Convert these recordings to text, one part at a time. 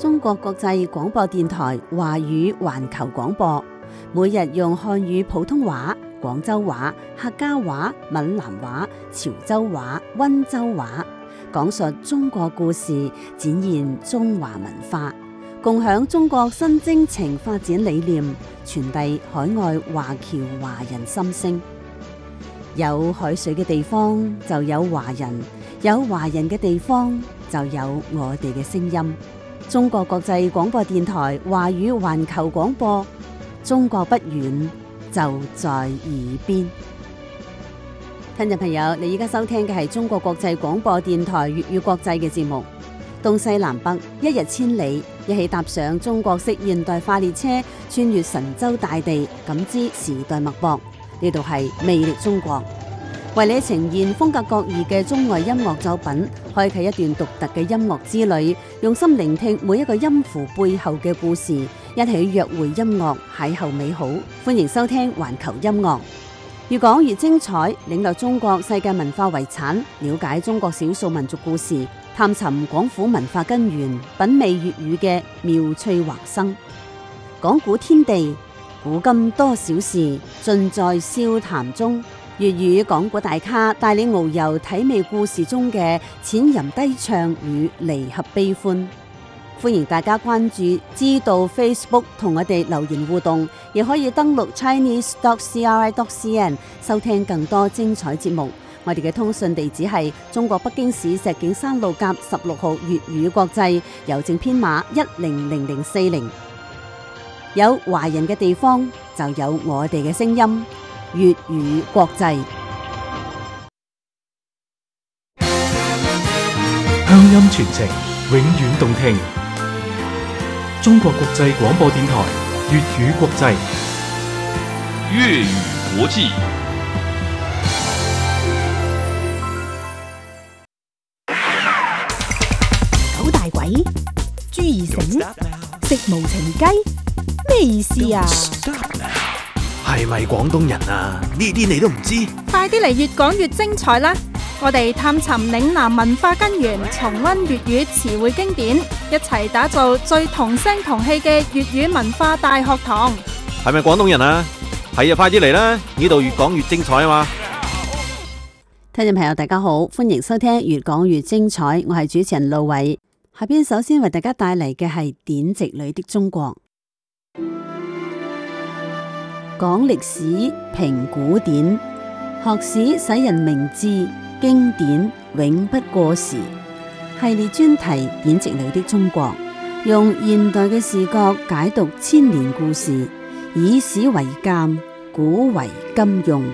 中國國際廣播電台華語環球廣播，每日用漢語普通話、廣州話、客家話、閩南話、潮州話、溫州話，講述中國故事，展現中華文化，共享中國新征程發展理念，傳遞海外華僑華人心聲。有海水嘅地方就有華人，有華人嘅地方就有我哋嘅聲音。中國國際廣播電台華語環球廣播，中國不遠，就在耳邊。聽眾朋友，你而家收聽嘅係中國國際廣播電台粵語國際嘅節目。東西南北，一日千里，一起踏上中國式現代化列車，穿越神州大地，感知時代脈搏。呢度係魅力中國，為你呈現風格各異嘅中外音樂作品，開啟一段獨特嘅音樂之旅，用心聆聽每一個音符背後嘅故事，一起約會音樂，邂逅美好。歡迎收聽環球音樂，越講越精彩，領略中國世界文化遺產，了解中國少數民族故事，探尋廣府文化根源，品味粵語嘅妙趣橫生。講古天地，古今多少事，盡在笑談中。粵語講古大咖帶你遨遊體味故事中嘅淺吟低唱與離合悲歡。歡迎大家關注知道 Facebook 同我哋留言互動，亦可以登錄 chinese.cri.cn 收聽更多精彩節目。我哋嘅通訊地址係中國北京市石景山路甲16號粵語國際，郵政編碼100040。有華人嘅地方就有我哋嘅聲音，粵語國際。 鄉音傳情，永遠動聽。中國國際廣播電台粵語國際， 粵語國際。 九大簋，朱二繩，食無情雞，咩意思啊？ 係咪廣東人啊？呢啲你都唔知？ 快啲嚟越講越精彩啦！我哋探尋嶺南文化根源，重溫粵語詞彙經典，一齊打造最同聲同氣嘅粵語文化大學堂。 係咪廣東人啊？係啊，快啲嚟啦！呢度越講越精彩啊嘛！ 聽眾朋友大家好，歡迎收聽越講越精彩，我係主持人路偉。下邊首先為大家帶嚟嘅係典籍裏的中國。講歷史，評古典，學史使人明智，經典永不過時。系列專題典籍裏的中國，用現代嘅視角解讀千年故事，以史為鑑，古為今用。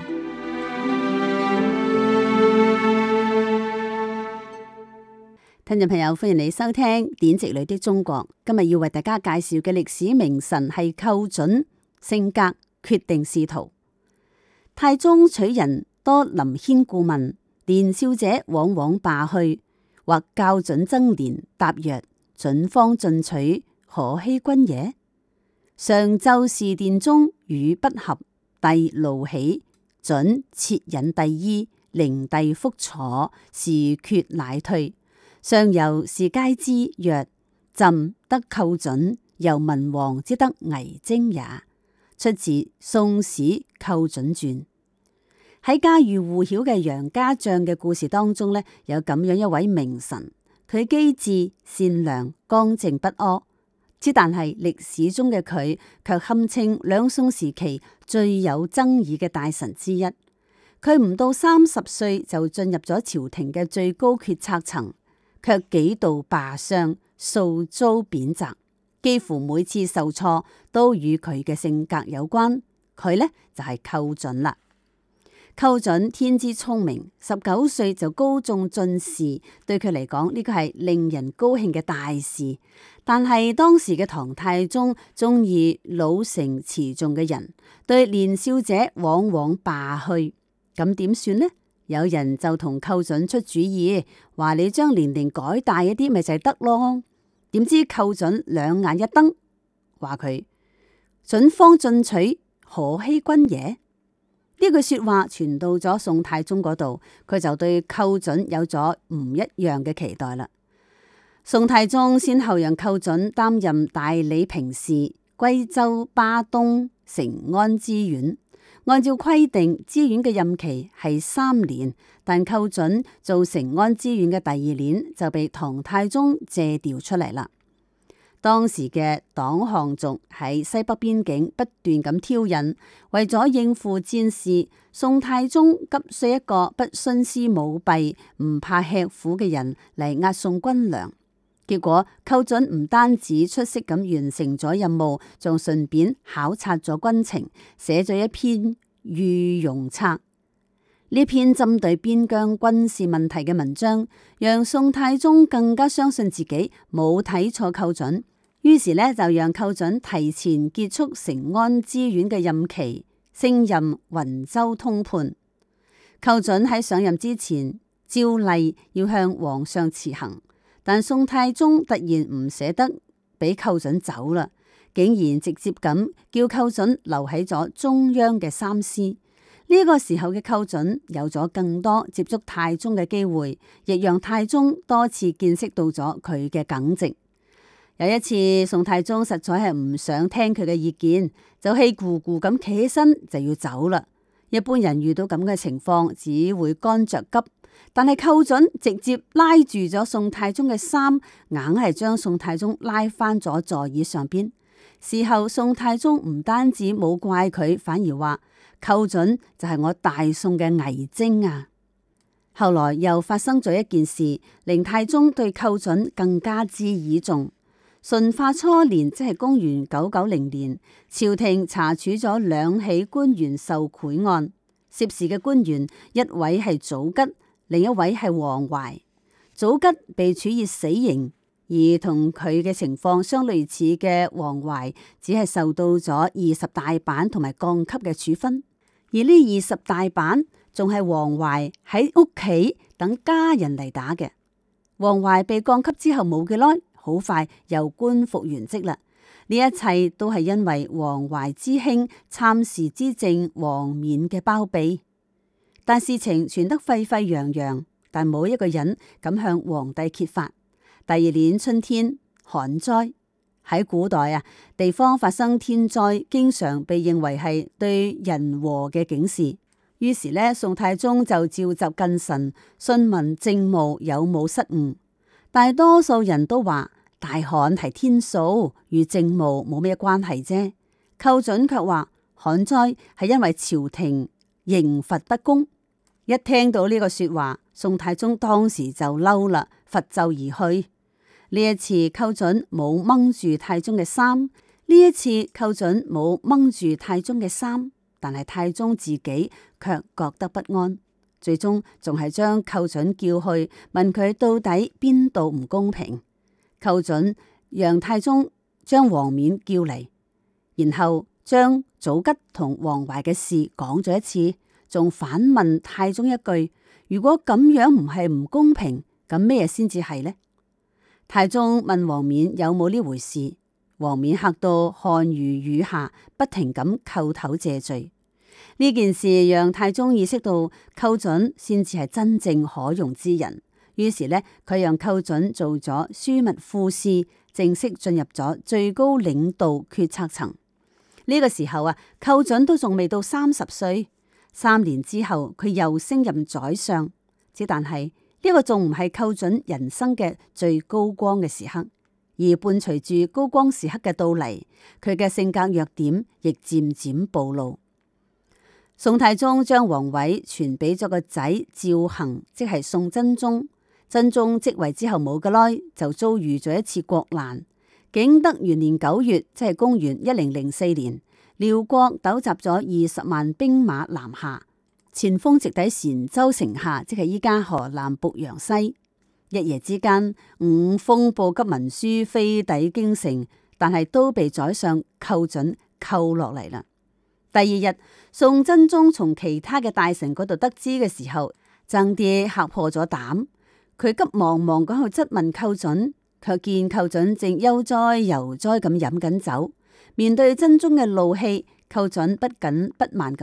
聽眾朋友，歡迎你收聽典籍裏的中國。今日要為大家介紹嘅歷史名臣係寇準，性格決定仕途。太宗取人多臨遷顧問，年少者往往罷去，或校準曾年，答曰：準方進取，可欺君也。上奏事殿中語不合，帝怒起，準設引帝衣，令帝復坐，事決乃退。上游士皆知，曰：朕得寇準，由文王之得魏徵也。出自《宋史寇準傳》。喺家喻戶曉嘅楊家將嘅故事當中呢，有咁樣一位名臣，佢機智善良、剛正不阿，之但係歷史中嘅佢卻堪稱兩宋時期最有爭議嘅大臣之一。佢唔到30歲就進入咗朝廷嘅最高決策層，卻幾度罷相，數遭貶謫。幾乎每次受挫都與佢嘅性格有關，佢呢就係寇準啦。寇準天資聰明，19歲就高中進士，對佢嚟講呢個係令人高興嘅大事。但係當時嘅唐太宗中意老成持重嘅人，對年少者往往罷去，咁點算呢？有人就同寇準出主意，話你將年齡改大一啲咪就係得咯。點知寇準兩眼一瞪，話佢準方進取，可欺君也。呢句說話傳到咗宋太宗嗰度，佢就對寇準有咗唔一樣嘅期待啦。 宋太宗先後讓寇準擔任大理平事、歸州巴東、成安知縣。按照規定，知縣嘅任期係3年，但寇準做成安知縣嘅第2年就被唐太宗借調出嚟啦。當時嘅黨項族喺西北邊境不斷咁挑釁，為咗應付戰事，宋太宗急需一個不徇私舞弊、唔怕吃苦嘅人嚟押送軍糧。結果寇準唔單止出色咁完成咗任務，仲順便考察咗軍情，寫咗一篇御容策。呢篇針對邊疆軍事問題嘅文章，讓宋太宗更加相信自己冇睇錯寇準，於是呢，就讓寇準提前結束成安知縣嘅任期，升任雲州通判。寇準喺上任之前，照例要向皇上辭行，但宋太宗突然唔捨得俾寇準走啦，竟然直接咁叫寇準留喺咗中央嘅三司。呢個時候嘅寇準有咗更多接觸太宗嘅機會，亦讓太宗多次見識到咗佢嘅耿直。有一次，宋太宗實在係唔想聽佢嘅意見，就氣鼓鼓咁企起身就要走啦。一般人遇到咁嘅情況，只會乾着急，但係寇準直接拉住咗宋太宗嘅衫，硬係將宋太宗拉翻咗座椅上邊。事後宋太宗唔單止冇怪佢，反而話寇準就係我大宋嘅偽精啊！後來又發生咗一件事，令太宗對寇準更加之倚重。順化初年，即係公元990年，朝廷查處咗2起官員受賄案，涉事嘅官員一位係祖吉，另一位係黃懷。祖吉被處以死刑，而同佢嘅情況相類似嘅黃懷，只係受到咗20大板同埋降級嘅處分。而呢20大板仲係黃懷喺屋企等家人嚟打嘅。黃懷被降級之後冇幾耐，好快又官復原職啦。呢一切都係因為黃懷之兄參事之政黃冕嘅包庇。但事情傳得沸沸揚揚，但冇一個人敢向皇帝揭發。第2年春天，旱災。喺古代啊，地方發生天災，經常被認為係對人禍嘅警示。於是呢，宋太宗就召集近臣，詢問政務有冇失誤。大多數人都話大旱係天數，與政務冇咩關係啫。寇準卻話旱災係因為朝廷刑罰不公。一聽到呢個說話，宋太宗當時就嬲啦，拂袖而去。呢一次寇準冇掹住太宗嘅衫，但係太宗自己卻覺得不安，最終仲係將寇準叫去，問佢到底邊度唔公平。寇準讓太宗將黃冕叫嚟，然後將祖吉同黃懷嘅事講咗一次，仲反問太宗一句：如果咁樣唔係唔公平，咁咩先至係呢？太宗問黃冕有冇呢回事，黃冕嚇到汗如雨下，不停咁叩頭謝罪。呢件事讓太宗意識到寇準先至係真正可用之人，於是呢，佢讓寇準做咗樞密副使，正式進入咗最高領導決策層。呢個時候啊，寇準都仲未到30歲，3年之後佢又升任宰相，只但係呢個仲唔係寇準人生嘅最高光嘅時刻，而伴隨住高光時刻嘅到嚟，佢嘅性格弱點亦漸漸暴露。宋太宗將皇位傳俾咗個仔趙恒，即係宋真宗。真宗即位之後冇幾耐，就遭遇咗一次國難。景德元年9月，即係公元1004年，遼國糾集咗20萬兵馬南下。前鋒直抵澶州城下，即係依家河南濮陽西。一夜之間，5封報急文書飛抵京城，但係都被宰相寇準扣落嚟啦。第2日，宋真宗從其他嘅大臣嗰度得知嘅時候，爭啲嚇破咗膽。佢急忙忙咁去質問寇準，卻見寇準正悠哉悠哉咁飲緊酒。面對真宗嘅怒氣，寇準不緊不慢咁